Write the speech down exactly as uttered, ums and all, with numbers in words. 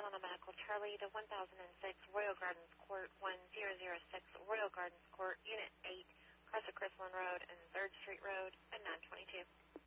Helena Medical Charlie to one thousand six Royal Gardens Court, one zero zero six Royal Gardens Court, Unit eight, Crescent Crystalline Road and third Street Road at nine twenty-two.